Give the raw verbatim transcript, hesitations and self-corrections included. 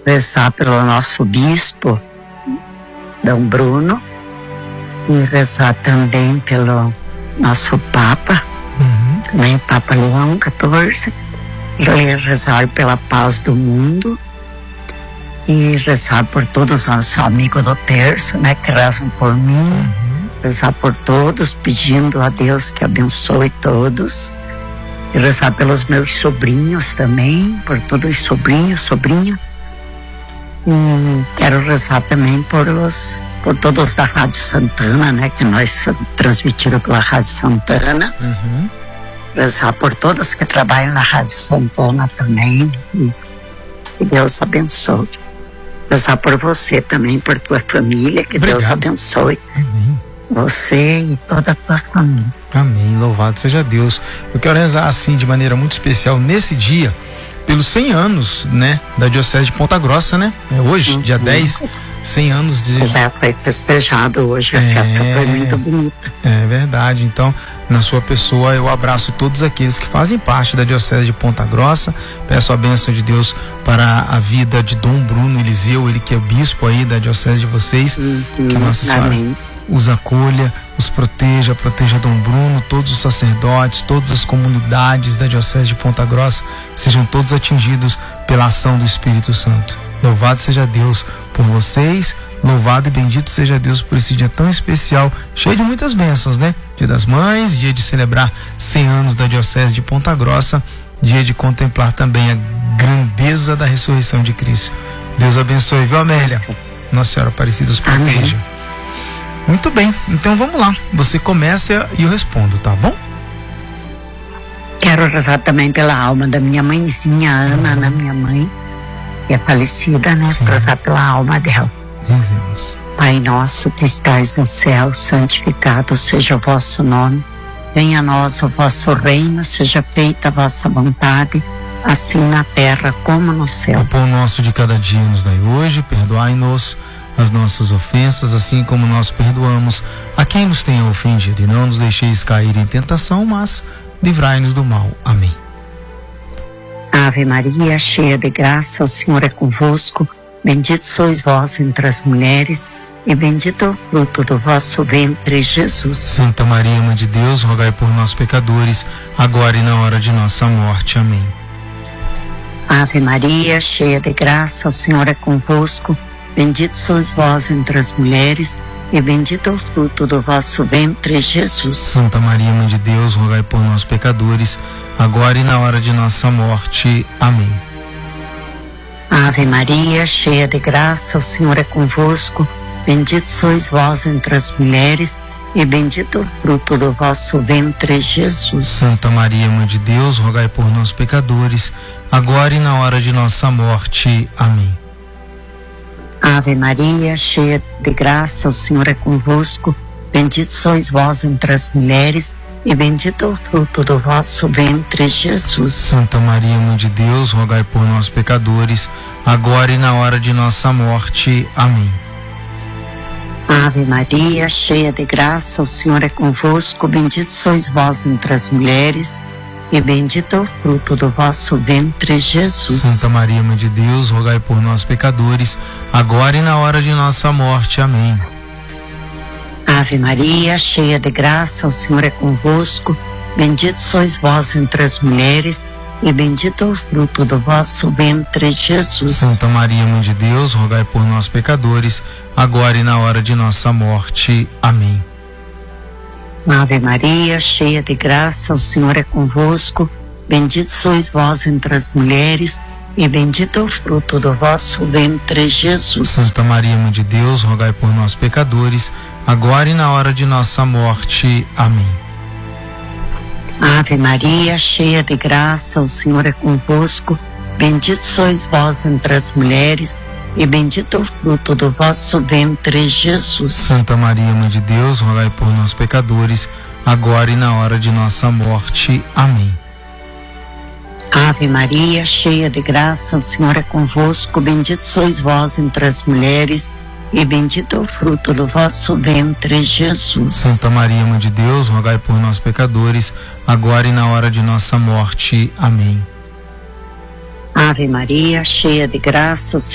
rezar pelo nosso bispo, Dom Bruno, e rezar também pelo nosso Papa, uhum. também Papa Leão quatorze, e rezar pela paz do mundo, e rezar por todos os nossos amigos do terço, né, que rezam por mim, uhum. rezar por todos, pedindo a Deus que abençoe todos, e rezar pelos meus sobrinhos também, por todos os sobrinhos, sobrinha. E quero rezar também por os, por todos da Rádio Santana, né, que nós somos transmitidos pela Rádio Santana. Uhum. Rezar por todos que trabalham na Rádio Santana também. E que Deus abençoe. Rezar por você também, por tua família, que Obrigado. Deus abençoe. Amém. Você e toda a tua família. Amém, louvado seja Deus. Eu quero rezar assim de maneira muito especial nesse dia pelos cem anos, né, da Diocese de Ponta Grossa, né? É hoje, uhum. dia dez, cem anos de... Já foi festejado hoje, a é, festa foi muito bonita. É verdade, então, na sua pessoa eu abraço todos aqueles que fazem parte da Diocese de Ponta Grossa, peço a bênção de Deus para a vida de Dom Bruno Eliseu, ele que é o bispo aí da Diocese de vocês, uhum. que Nossa Senhora Amém. Os acolha, os proteja, proteja Dom Bruno, todos os sacerdotes, todas as comunidades da Diocese de Ponta Grossa, sejam todos atingidos pela ação do Espírito Santo. Louvado seja Deus por vocês, louvado e bendito seja Deus por esse dia tão especial, cheio de muitas bênçãos, né? Dia das Mães, dia de celebrar cem anos da Diocese de Ponta Grossa, dia de contemplar também a grandeza da ressurreição de Cristo. Deus abençoe, viu, Amélia? Nossa Senhora Aparecida os proteja. Amém. Muito bem, então vamos lá. Você começa e eu respondo, tá bom? Quero rezar também pela alma da minha mãezinha, Ana, uhum. né, minha mãe, que é falecida, né? Sim. Rezar pela alma dela. Rezemos. Pai nosso que estais no céu, santificado seja o vosso nome. Venha a nós o vosso reino, seja feita a vossa vontade, assim na terra como no céu. O pão nosso de cada dia nos dai hoje, perdoai-nos as nossas ofensas, assim como nós perdoamos a quem nos tenha ofendido, e não nos deixeis cair em tentação, mas livrai-nos do mal. Amém. Ave Maria, cheia de graça, o Senhor é convosco, bendito sois vós entre as mulheres, e bendito é o fruto do vosso ventre, Jesus. Santa Maria, Mãe de Deus, rogai por nós pecadores, agora e na hora de nossa morte. Amém. Ave Maria, cheia de graça, o Senhor é convosco, bendito sois vós entre as mulheres, e bendito é o fruto do vosso ventre, Jesus. Santa Maria, Mãe de Deus, rogai por nós pecadores, agora e na hora de nossa morte. Amém. Ave Maria, cheia de graça, o Senhor é convosco, bendito sois vós entre as mulheres, e bendito é o fruto do vosso ventre, Jesus. Santa Maria, Mãe de Deus, rogai por nós pecadores, agora e na hora de nossa morte. Amém. Ave Maria, cheia de graça, o Senhor é convosco, bendito sois vós entre as mulheres, e bendito é o fruto do vosso ventre, Jesus. Santa Maria, Mãe de Deus, rogai por nós pecadores, agora e na hora de nossa morte. Amém. Ave Maria, cheia de graça, o Senhor é convosco, bendito sois vós entre as mulheres, e bendito é o fruto do vosso ventre, Jesus. Santa Maria, Mãe de Deus, rogai por nós pecadores, agora e na hora de nossa morte. Amém. Ave Maria, cheia de graça, o Senhor é convosco, bendito sois vós entre as mulheres, e bendito é o fruto do vosso ventre, Jesus. Santa Maria, Mãe de Deus, rogai por nós pecadores, agora e na hora de nossa morte. Amém. Ave Maria, cheia de graça, o Senhor é convosco, bendito sois vós entre as mulheres, e bendito é o fruto do vosso ventre, Jesus. Santa Maria, Mãe de Deus, rogai por nós pecadores, agora e na hora de nossa morte. Amém. Ave Maria, cheia de graça, o Senhor é convosco, bendito sois vós entre as mulheres, e bendito é o fruto do vosso ventre, Jesus. Santa Maria, Mãe de Deus, rogai por nós pecadores, agora e na hora de nossa morte. Amém. Ave Maria, cheia de graça, o Senhor é convosco, bendito sois vós entre as mulheres, e bendito é o fruto do vosso ventre, Jesus. Santa Maria, Mãe de Deus, rogai por nós pecadores, agora e na hora de nossa morte. Amém. Ave Maria, cheia de graça, o